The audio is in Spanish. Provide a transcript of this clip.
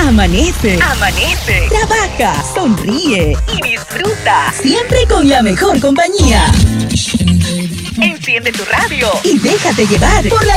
Amanece. Trabaja, sonríe y disfruta. Siempre con la mejor compañía. Enciende tu radio y déjate llevar por la